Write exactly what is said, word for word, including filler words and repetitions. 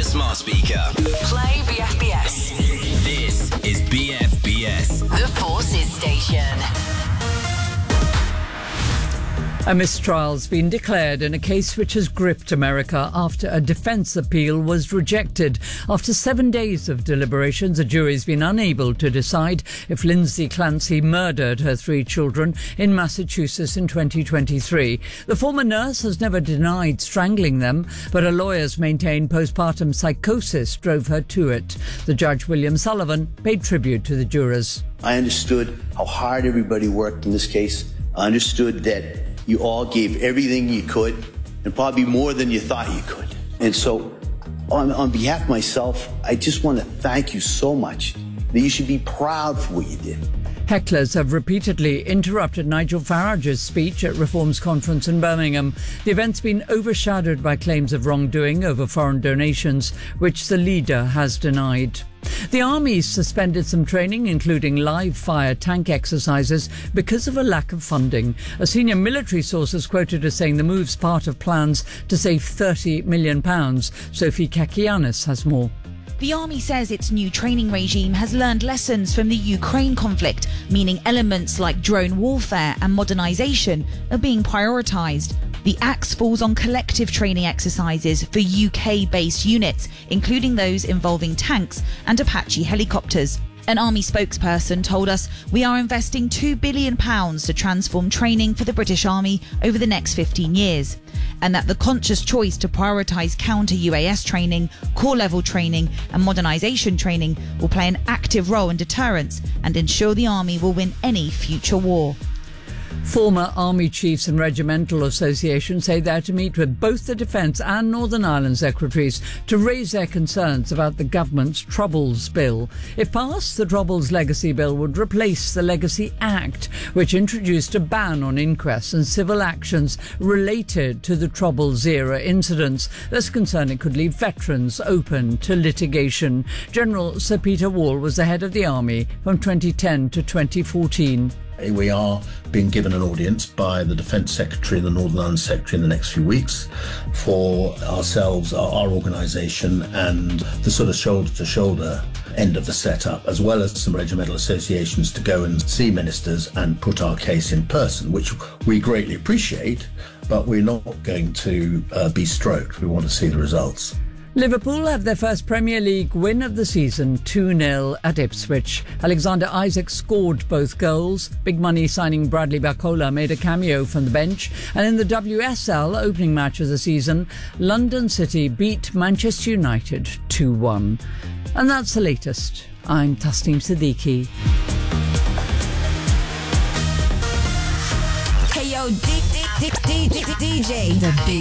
smart speaker. Play B F B S. This is B F B S. The Forces Station. A mistrial's been declared in a case which has gripped America after a defence appeal was rejected. After seven days of deliberations, a jury's been unable to decide if Lindsay Clancy murdered her three children in Massachusetts in twenty twenty-three. The former nurse has never denied strangling them, but her lawyers maintain postpartum psychosis drove her to it. The judge, William Sullivan, paid tribute to the jurors. I understood how hard everybody worked in this case. I understood that you all gave everything you could, and probably more than you thought you could. And so, on, on behalf of myself, I just want to thank you so much that you should be proud for what you did. Hecklers have repeatedly interrupted Nigel Farage's speech at Reform's conference in Birmingham. The event's been overshadowed by claims of wrongdoing over foreign donations, which the leader has denied. The Army suspended some training, including live-fire tank exercises, because of a lack of funding. A senior military source is quoted as saying the move's part of plans to save thirty million pounds. Sophie Kakianis has more. The Army says its new training regime has learned lessons from the Ukraine conflict, meaning elements like drone warfare and modernisation are being prioritised. The axe falls on collective training exercises for U K-based units, including those involving tanks and Apache helicopters. An Army spokesperson told us, "We are investing two billion pounds to transform training for the British Army over the next fifteen years, and that the conscious choice to prioritise counter-U A S training, core-level training and modernisation training will play an active role in deterrence and ensure the Army will win any future war." Former Army Chiefs and Regimental Association say they're to meet with both the Defence and Northern Ireland Secretaries to raise their concerns about the government's Troubles Bill. If passed, the Troubles Legacy Bill would replace the Legacy Act, which introduced a ban on inquests and civil actions related to the Troubles-era incidents. There's concern it could leave veterans open to litigation. General Sir Peter Wall was the head of the Army from twenty ten to twenty fourteen. We are being given an audience by the Defence Secretary and the Northern Ireland Secretary in the next few weeks for ourselves, our, our organisation, and the sort of shoulder-to-shoulder end of the setup, as well as some regimental associations, to go and see ministers and put our case in person, which we greatly appreciate, but we're not going to uh, be stroked. We want to see the results. Liverpool have their first Premier League win of the season, two nil at Ipswich. Alexander Isak scored both goals. Big money signing Bradley Barcola made a cameo from the bench. And in the W S L opening match of the season, London City beat Manchester United two one. And that's the latest. I'm Tasneem Siddiqui. Hey yo, D- D- D- D- D- DJ. The